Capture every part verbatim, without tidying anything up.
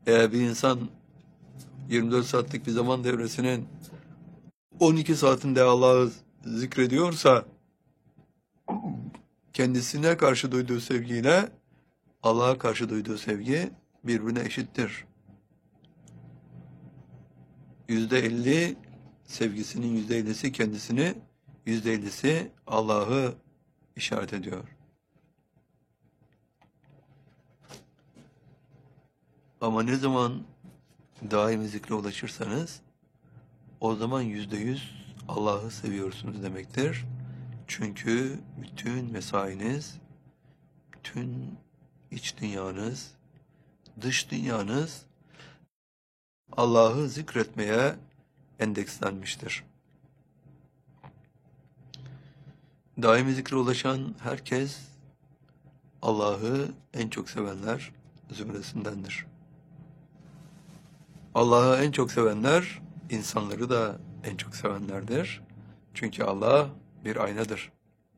Eğer bir insan yirmi dört saatlik bir zaman devresinin on iki saatinde Allah'ı zikrediyorsa, kendisine karşı duyduğu sevgiyle Allah'a karşı duyduğu sevgi birbirine eşittir. Yüzde elli sevgisinin yüzde ellisi kendisini, yüzde ellisi Allah'ı işaret ediyor. Ama ne zaman daimi zikre ulaşırsanız, o zaman yüzde yüz Allah'ı seviyorsunuz demektir. Çünkü bütün mesainiz, bütün iç dünyanız, dış dünyanız Allah'ı zikretmeye endekslenmiştir. Daimi zikre ulaşan herkes Allah'ı en çok sevenler zümresindendir. Allah'ı en çok sevenler insanları da en çok sevenlerdir. Çünkü Allah bir aynadır.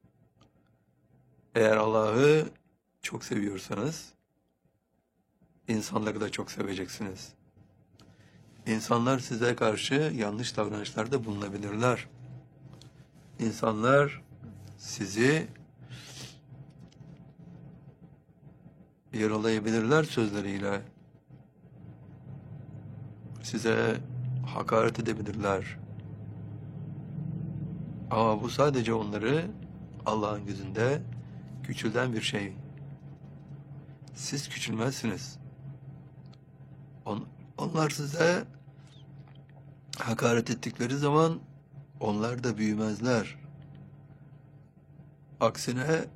Eğer Allah'ı çok seviyorsanız insanları da çok seveceksiniz. İnsanlar size karşı yanlış davranışlarda bulunabilirler. İnsanlar sizi yaralayabilirler sözleriyle. Size hakaret edebilirler. Ama bu sadece onları Allah'ın gözünde küçülten bir şey. Siz küçülmezsiniz. On, onlar size hakaret ettikleri zaman onlar da büyümezler. Aksine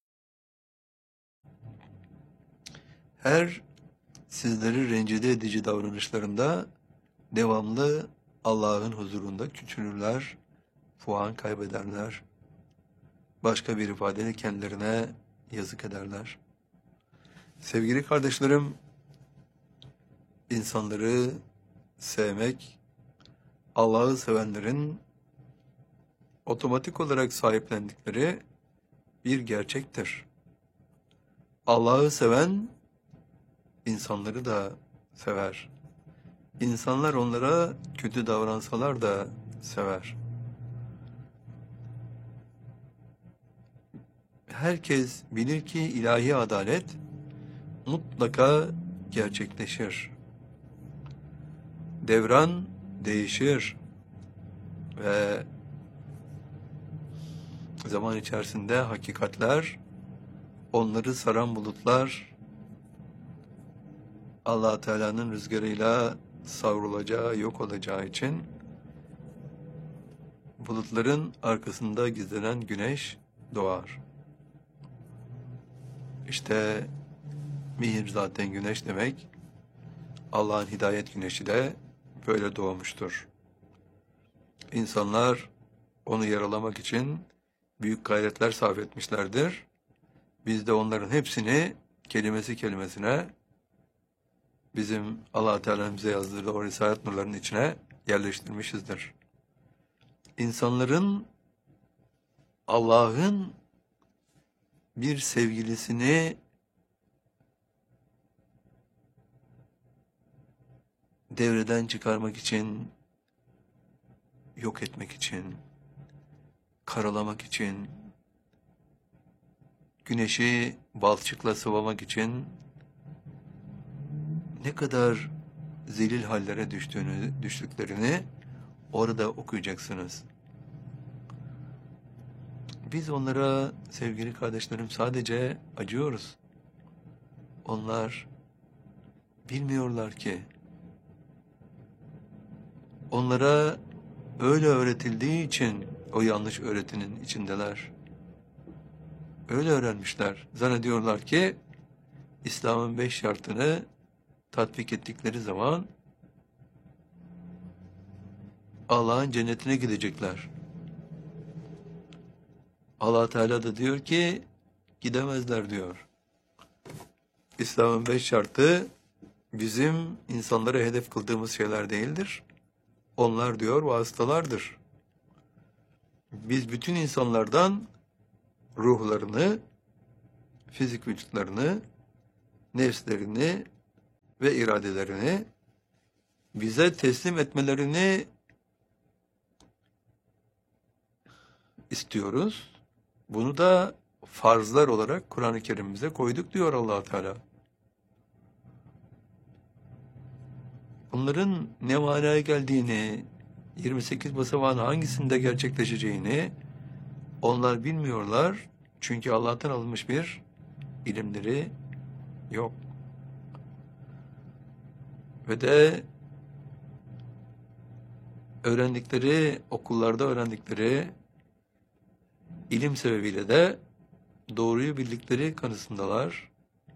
her sizleri rencide edici davranışlarında devamlı Allah'ın huzurunda küçülürler, puan kaybederler. Başka bir ifadeyle kendilerine yazık ederler. Sevgili kardeşlerim, insanları sevmek, Allah'ı sevenlerin otomatik olarak sahiplendikleri bir gerçektir. Allah'ı seven, insanları da sever. İnsanlar onlara kötü davransalar da sever. Herkes bilir ki ilahi adalet mutlaka gerçekleşir. Devran değişir ve zaman içerisinde hakikatler, onları saran bulutlar, Allah Teala'nın rüzgarıyla savrulacağı, yok olacağı için bulutların arkasında gizlenen güneş doğar. İşte mihir zaten güneş demek. Allah'ın hidayet güneşi de böyle doğmuştur. İnsanlar onu yaralamak için büyük gayretler sarf etmişlerdir. Biz de onların hepsini kelimesi kelimesine bizim Allah Teala'nın bize yazdırdığı o risalet nurlarının içine yerleştirmişizdir. İnsanların Allah'ın bir sevgilisini devreden çıkarmak için, yok etmek için, karalamak için, güneşi balçıkla sıvamak için ne kadar zelil hallere düştüğünü, düştüklerini orada okuyacaksınız. Biz onlara sevgili kardeşlerim sadece acıyoruz. Onlar bilmiyorlar ki. Onlara öyle öğretildiği için o yanlış öğretinin içindeler. Öyle öğrenmişler. Zannediyorlar ki İslam'ın beş şartını tatbik ettikleri zaman Allah'ın cennetine gidecekler. Allah Teala da diyor ki gidemezler diyor. İslam'ın beş şartı bizim insanlara hedef kıldığımız şeyler değildir. Onlar diyor vasıtalardır. Biz bütün insanlardan ruhlarını, fizik vücutlarını, nefslerini ve iradelerini bize teslim etmelerini istiyoruz. Bunu da farzlar olarak Kur'an-ı Kerim'imize koyduk diyor Allah Teala. Bunların ne manaya geldiğini, yirmi sekiz basamağın hangisinde gerçekleşeceğini onlar bilmiyorlar. Çünkü Allah'tan alınmış bir ilimleri yok. Ve de öğrendikleri, okullarda öğrendikleri ilim sebebiyle de doğruyu bildikleri kanısındalar.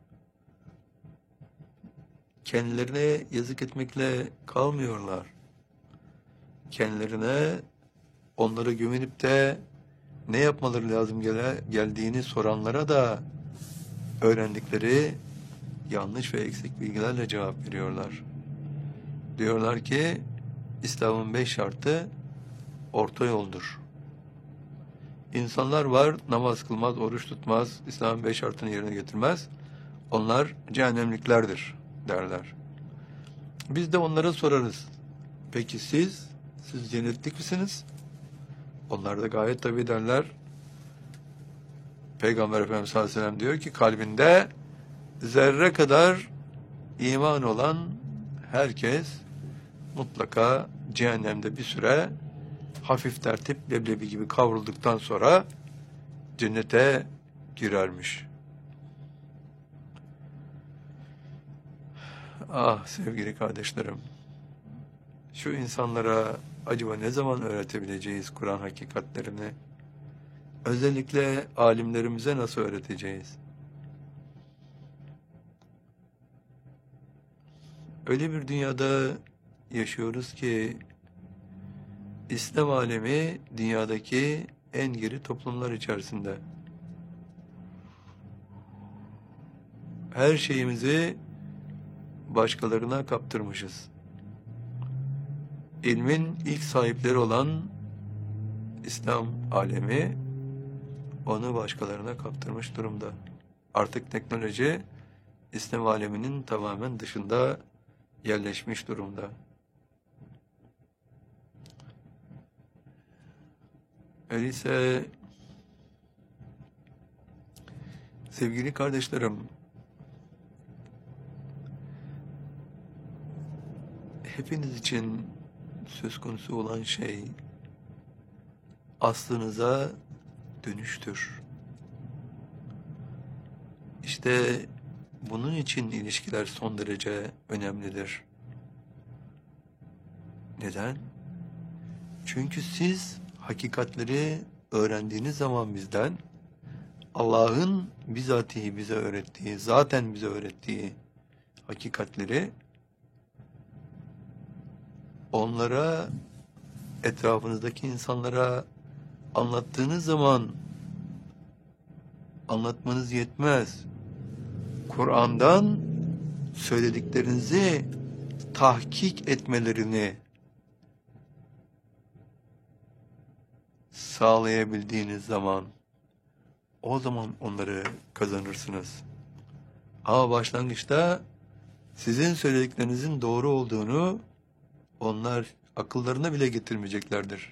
Kendilerine yazık etmekle kalmıyorlar. Kendilerine onlara güvenip de ne yapmaları lazım gele, geldiğini soranlara da öğrendikleri yanlış ve eksik bilgilerle cevap veriyorlar. Diyorlar ki İslam'ın beş şartı orta yoldur. İnsanlar var, namaz kılmaz, oruç tutmaz, İslam'ın beş şartını yerine getirmez. Onlar cehennemliklerdir derler. Biz de onlara sorarız. Peki siz, siz cennetlik misiniz? Onlar da gayet tabii derler. Peygamber Efendimiz sallallahu aleyhi ve sellem diyor ki kalbinde zerre kadar iman olan herkes mutlaka cehennemde bir süre hafif tertip leblebi gibi kavrulduktan sonra cennete girermiş. Ah sevgili kardeşlerim, şu insanlara acaba ne zaman öğretebileceğiz Kur'an hakikatlerini? Özellikle alimlerimize nasıl öğreteceğiz? Öyle bir dünyada yaşıyoruz ki İslam alemi dünyadaki en geri toplumlar içerisinde. Her şeyimizi başkalarına kaptırmışız. İlmin ilk sahipleri olan İslam alemi onu başkalarına kaptırmış durumda. Artık teknoloji İslam aleminin tamamen dışında yerleşmiş durumda. Öyleyse sevgili kardeşlerim, hepiniz için söz konusu olan şey aslınıza dönüştür. İşte bunun için ilişkiler son derece önemlidir. Neden? Çünkü siz hakikatleri öğrendiğiniz zaman bizden Allah'ın bizatihi bize öğrettiği, zaten bize öğrettiği hakikatleri onlara, etrafınızdaki insanlara anlattığınız zaman anlatmanız yetmez. Kur'an'dan söylediklerinizi tahkik etmelerini sağlayabildiğiniz zaman o zaman onları kazanırsınız. Ama başlangıçta sizin söylediklerinizin doğru olduğunu onlar akıllarına bile getirmeyeceklerdir.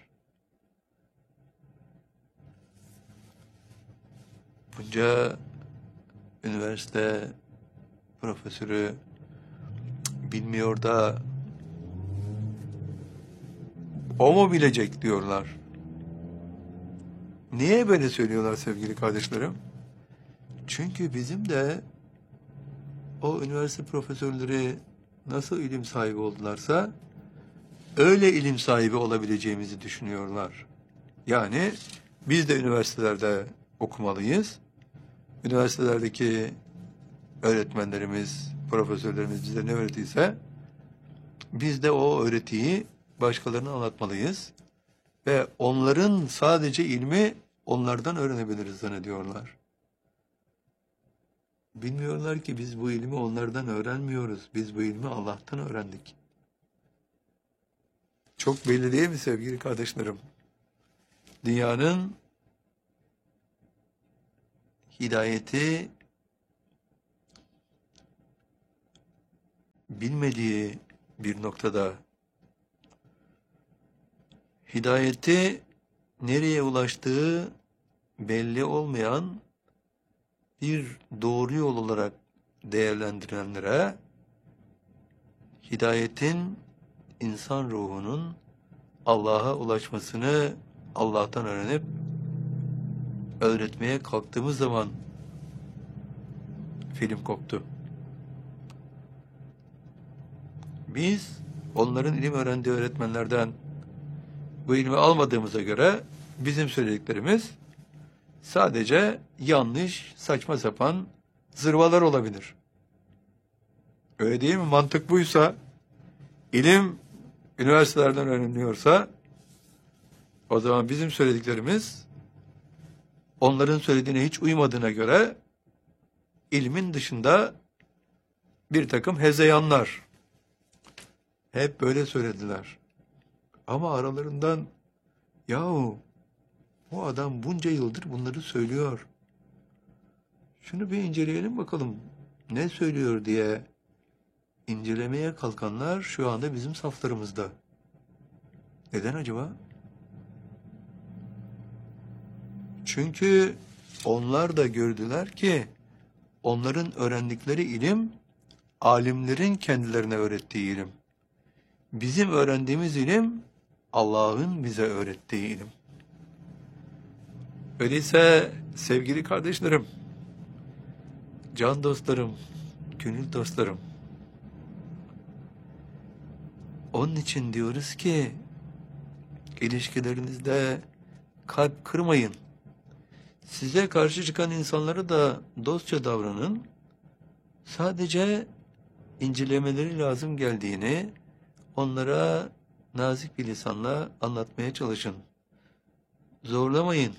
Bunca üniversite profesörü bilmiyor da o mu bilecek diyorlar. Niye böyle söylüyorlar sevgili kardeşlerim? Çünkü bizim de o üniversite profesörleri nasıl ilim sahibi oldularsa öyle ilim sahibi olabileceğimizi düşünüyorlar. Yani biz de üniversitelerde okumalıyız. Üniversitelerdeki öğretmenlerimiz, profesörlerimiz bize ne öğretiyse biz de o öğretiyi başkalarına anlatmalıyız. Ve onların sadece ilmi onlardan öğrenebiliriz zannediyorlar. Bilmiyorlar ki biz bu ilmi onlardan öğrenmiyoruz. Biz bu ilmi Allah'tan öğrendik. Çok belli değil mi sevgili kardeşlerim? Dünyanın hidayeti bilmediği bir noktada hidayeti nereye ulaştığı belli olmayan bir doğru yol olarak değerlendirenlere hidayetin insan ruhunun Allah'a ulaşmasını Allah'tan öğrenip öğretmeye kalktığımız zaman film koptu. Biz onların ilim öğrendiği öğretmenlerden bu ilmi almadığımıza göre bizim söylediklerimiz sadece yanlış, saçma sapan zırvalar olabilir. Öyle değil mi? Mantık buysa, ilim üniversitelerden öğreniliyorsa, o zaman bizim söylediklerimiz onların söylediğine hiç uymadığına göre ilmin dışında bir takım hezeyanlar. Hep böyle söylediler. Ama aralarından yahu o adam bunca yıldır bunları söylüyor. Şunu bir inceleyelim bakalım ne söylüyor diye incelemeye kalkanlar şu anda bizim saflarımızda. Neden acaba? Çünkü onlar da gördüler ki onların öğrendikleri ilim alimlerin kendilerine öğrettiği ilim. Bizim öğrendiğimiz ilim Allah'ın bize öğrettiği ilim. Öyleyse sevgili kardeşlerim, can dostlarım, gönül dostlarım, onun için diyoruz ki ilişkilerinizde kalp kırmayın. Size karşı çıkan insanlara da dostça davranın. Sadece incelemeleri lazım geldiğini onlara nazik bir lisanla anlatmaya çalışın. Zorlamayın.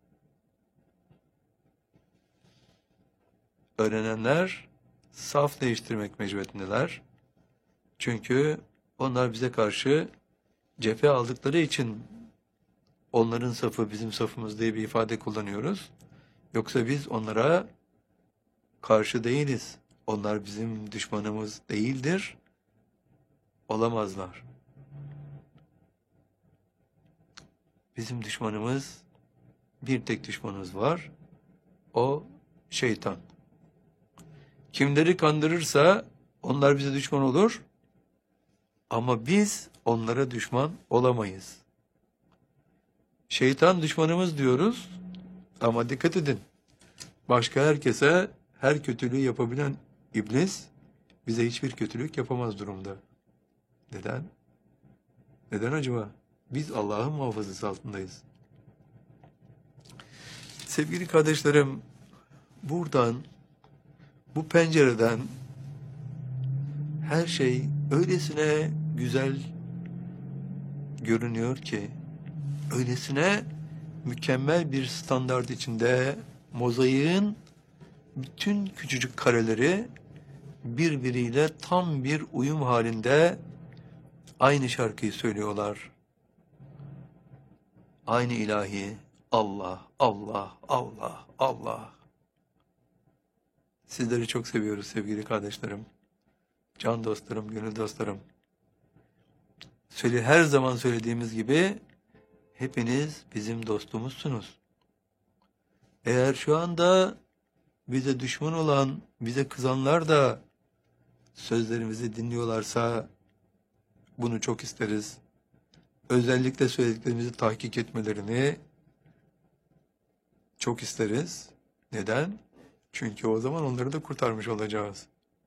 Öğrenenler saf değiştirmek mecburiyetindeler. Çünkü onlar bize karşı cephe aldıkları için onların safı bizim safımız diye bir ifade kullanıyoruz. Yoksa biz onlara karşı değiliz. Onlar bizim düşmanımız değildir. Olamazlar. Bizim düşmanımız, bir tek düşmanımız var. O şeytan. Kimleri kandırırsa onlar bize düşman olur. Ama biz onlara düşman olamayız. Şeytan düşmanımız diyoruz. Ama dikkat edin. Başka herkese her kötülüğü yapabilen iblis bize hiçbir kötülük yapamaz durumda. Neden? Neden acaba? Biz Allah'ın muhafazası altındayız. Sevgili kardeşlerim, buradan, bu pencereden her şey öylesine güzel görünüyor ki, öylesine mükemmel bir standart içinde mozaiğin bütün küçücük kareleri birbiriyle tam bir uyum halinde aynı şarkıyı söylüyorlar. Aynı ilahi Allah, Allah, Allah, Allah. Sizleri çok seviyoruz sevgili kardeşlerim. Can dostlarım, gönül dostlarım. Söyle, her zaman söylediğimiz gibi hepiniz bizim dostumuzsunuz. Eğer şu anda bize düşman olan, bize kızanlar da sözlerimizi dinliyorlarsa bunu çok isteriz. Özellikle söylediklerimizi tahkik etmelerini çok isteriz. Neden? Çünkü o zaman onları da kurtarmış olacağız.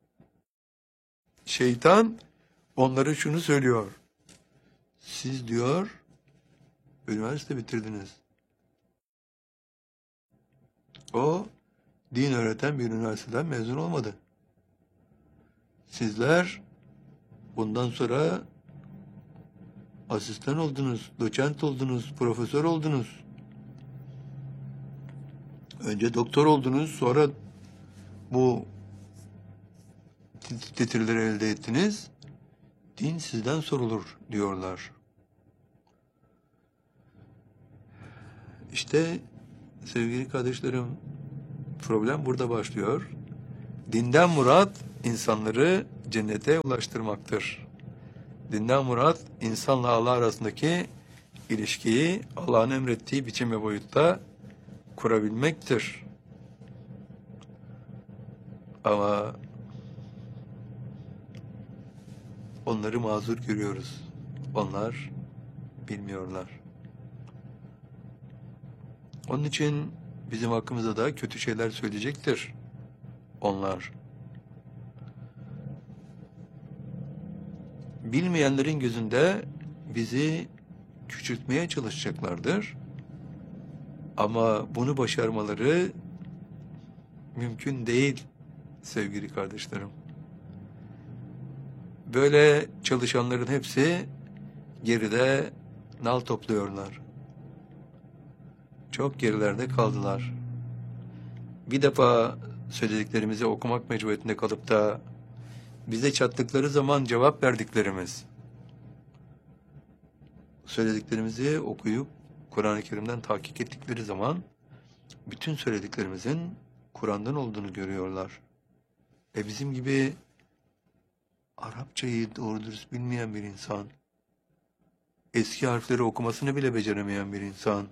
Şeytan onlara şunu söylüyor. Siz diyor, üniversite bitirdiniz. O, din öğreten bir üniversiteden mezun olmadı. Sizler bundan sonra asistan oldunuz, doçent oldunuz, profesör oldunuz. Önce doktor oldunuz, sonra bu titreleri elde ettiniz. Din sizden sorulur diyorlar. İşte sevgili kardeşlerim, problem burada başlıyor. Dinden murat insanları cennete ulaştırmaktır. Dinden murat, insanla Allah arasındaki ilişkiyi Allah'ın emrettiği biçim ve boyutta kurabilmektir. Ama onları mazur görüyoruz. Onlar bilmiyorlar. Onun için bizim hakkımızda da kötü şeyler söyleyecektir onlar. Bilmeyenlerin gözünde bizi küçültmeye çalışacaklardır. Ama bunu başarmaları mümkün değil sevgili kardeşlerim. Böyle çalışanların hepsi geride nal topluyorlar. Çok gerilerde kaldılar. Bir defa söylediklerimizi okumak mecburiyetinde kalıp da bize çattıkları zaman cevap verdiklerimiz, söylediklerimizi okuyup Kur'an-ı Kerim'den tahkik ettikleri zaman bütün söylediklerimizin Kur'an'dan olduğunu görüyorlar. E bizim gibi Arapçayı doğru dürüst bilmeyen bir insan, eski harfleri okumasını bile beceremeyen bir insan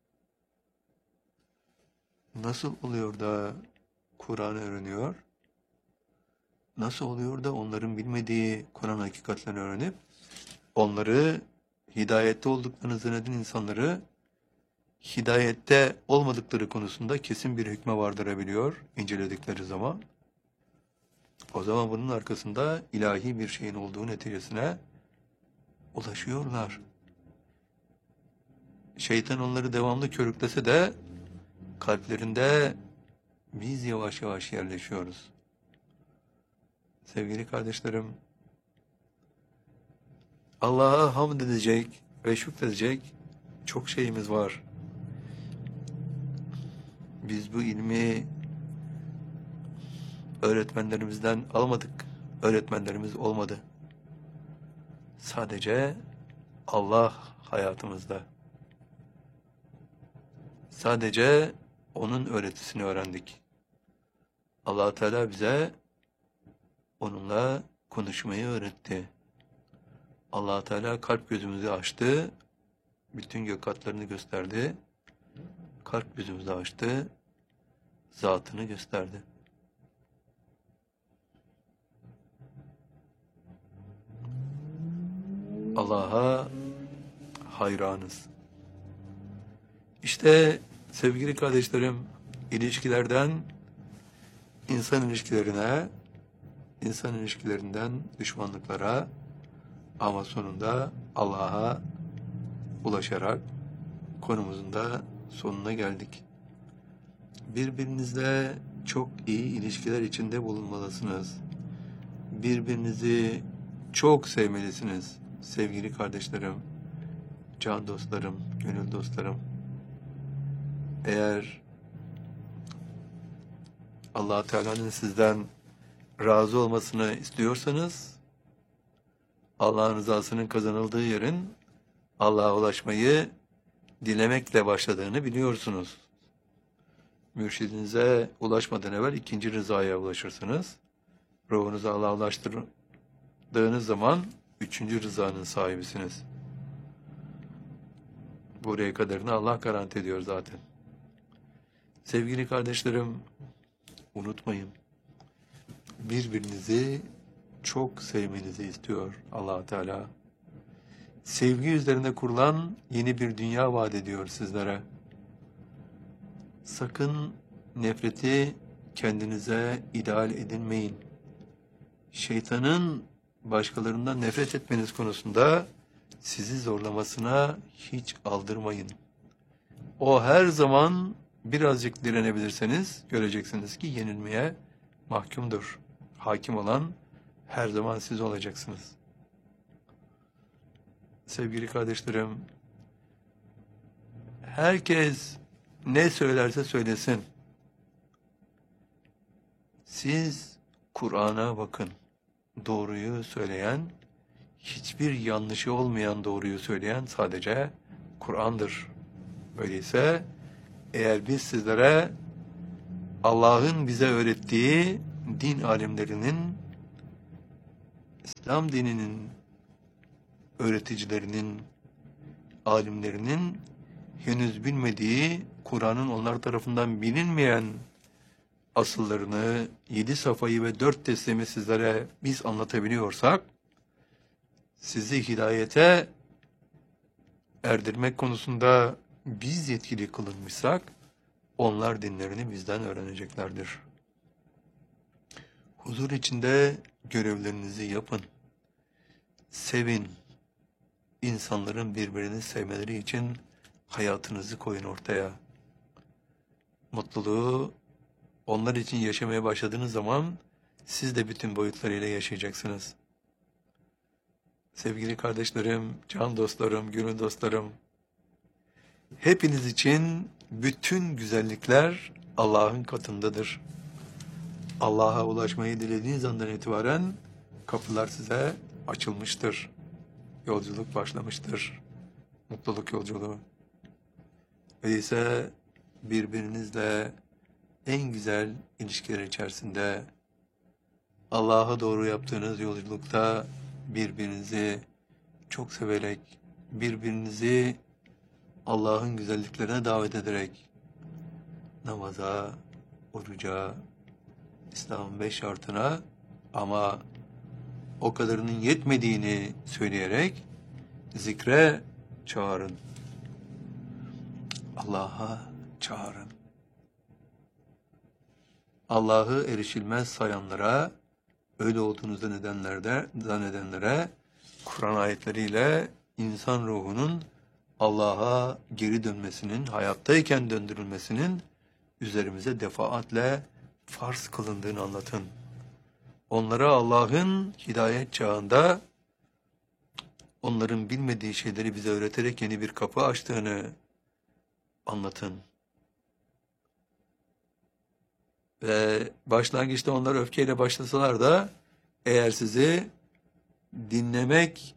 nasıl oluyor da Kur'an'ı öğreniyor? Nasıl oluyor da onların bilmediği Kur'an hakikatlerini öğrenip onları hidayette olduklarını zanneden insanları hidayette olmadıkları konusunda kesin bir hükme vardırabiliyor inceledikleri zaman. O zaman bunun arkasında ilahi bir şeyin olduğu neticesine ulaşıyorlar. Şeytan onları devamlı körüklese de kalplerinde biz yavaş yavaş yerleşiyoruz. Sevgili kardeşlerim, Allah'a hamd edecek ve şükredecek çok şeyimiz var. Biz bu ilmi öğretmenlerimizden almadık. Öğretmenlerimiz olmadı. Sadece Allah hayatımızda. Sadece onun öğretisini öğrendik. Allah Teala bize onunla konuşmayı öğretti. Allah Teala kalp gözümüzü açtı. Bütün gök katlarını gösterdi. Kalp gözümüzü açtı. Zatını gösterdi. Allah'a hayranız. İşte sevgili kardeşlerim, ilişkilerden insan ilişkilerine, insan ilişkilerinden düşmanlıklara ama sonunda Allah'a ulaşarak konumuzun da sonuna geldik. Birbirinizle çok iyi ilişkiler içinde bulunmalısınız. Birbirinizi çok sevmelisiniz sevgili kardeşlerim, can dostlarım, gönül dostlarım. Eğer Allah Teala'nın sizden razı olmasını istiyorsanız, Allah'ın rızasının kazanıldığı yerin Allah'a ulaşmayı dilemekle başladığını biliyorsunuz. Mürşidinize ulaşmadan evvel ikinci rızaya ulaşırsınız. Ruhunuzu Allah'a ulaştırdığınız zaman üçüncü rızanın sahibisiniz. Buraya kadarını Allah garanti ediyor zaten. Sevgili kardeşlerim, unutmayın. Birbirinizi çok sevmenizi istiyor Allah Teala. Sevgi üzerine kurulan yeni bir dünya vaat ediyor sizlere. Sakın nefreti kendinize ideal edinmeyin. Şeytanın başkalarından nefret etmeniz konusunda sizi zorlamasına hiç aldırmayın. O her zaman birazcık direnebilirseniz göreceksiniz ki yenilmeye mahkumdur. Hakim olan her zaman siz olacaksınız. Sevgili kardeşlerim, herkes ne söylerse söylesin. Siz Kur'an'a bakın. Doğruyu söyleyen, hiçbir yanlışı olmayan doğruyu söyleyen sadece Kur'an'dır. Öyleyse eğer biz sizlere Allah'ın bize öğrettiği din alimlerinin İslam dininin öğreticilerinin, alimlerinin henüz bilmediği, Kur'an'ın onlar tarafından bilinmeyen asıllarını, yedi safayı ve dört teslimi sizlere biz anlatabiliyorsak, sizi hidayete erdirmek konusunda biz yetkili kılınmışsak, onlar dinlerini bizden öğreneceklerdir. Huzur içinde görevlerinizi yapın. Sevin. İnsanların birbirini sevmeleri için hayatınızı koyun ortaya. Mutluluğu onlar için yaşamaya başladığınız zaman siz de bütün boyutlarıyla yaşayacaksınız. Sevgili kardeşlerim, can dostlarım, gönül dostlarım, hepiniz için bütün güzellikler Allah'ın katındadır. Allah'a ulaşmayı dilediğiniz andan itibaren kapılar size açılmıştır. Yolculuk başlamıştır. Mutluluk yolculuğu. Öyleyse birbirinizle en güzel ilişkiler içerisinde Allah'a doğru yaptığınız yolculukta birbirinizi çok severek, birbirinizi Allah'ın güzelliklerine davet ederek namaza, oruca, İslam'ın beş şartına ama o kadarının yetmediğini söyleyerek zikre çağırın. Allah'a çağırın. Allah'ı erişilmez sayanlara, öyle olduğunu zannedenlerde, zannedenlere Kur'an ayetleriyle insan ruhunun Allah'a geri dönmesinin, hayattayken döndürülmesinin üzerimize defaatle farz kılındığını anlatın. Onlara Allah'ın hidayet çağında onların bilmediği şeyleri bize öğreterek yeni bir kapı açtığını anlatın. Ve başlangıçta onlar öfkeyle başlasalar da eğer sizi dinlemek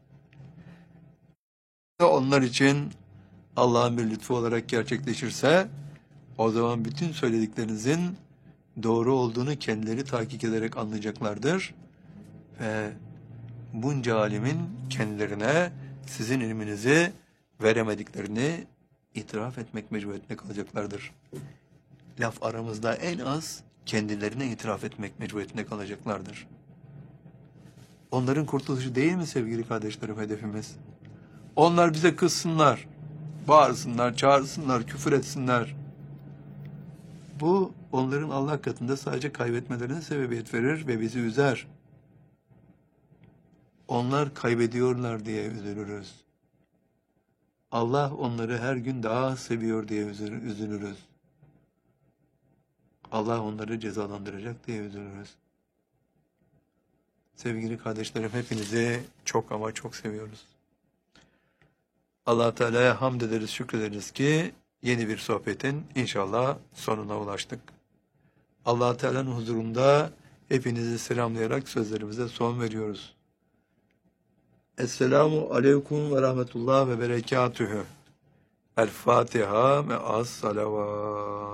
onlar için Allah'ın bir lütfu olarak gerçekleşirse o zaman bütün söylediklerinizin doğru olduğunu kendileri tahkik ederek anlayacaklardır. Ve bunca alimin kendilerine sizin ilminizi veremediklerini itiraf etmek mecburiyetinde kalacaklardır. Laf aramızda en az kendilerine itiraf etmek mecburiyetinde kalacaklardır. Onların kurtuluşu değil mi sevgili kardeşlerim hedefimiz? Onlar bize kızsınlar, bağırsınlar, çağırsınlar, küfür etsinler. Bu onların Allah katında sadece kaybetmelerine sebebiyet verir ve bizi üzer. Onlar kaybediyorlar diye üzülürüz. Allah onları her gün daha seviyor diye üzülürüz. Allah onları cezalandıracak diye üzülürüz. Sevgili kardeşlerim, hepinizi çok ama çok seviyoruz. Allah Teala'ya hamd ederiz, şükrederiz ki yeni bir sohbetin inşallah sonuna ulaştık. Allah Teala'nın huzurunda hepinizi selamlayarak sözlerimize son veriyoruz. Esselamu aleyküm ve rahmetullah ve berekatühü. El Fatiha me'as salavat.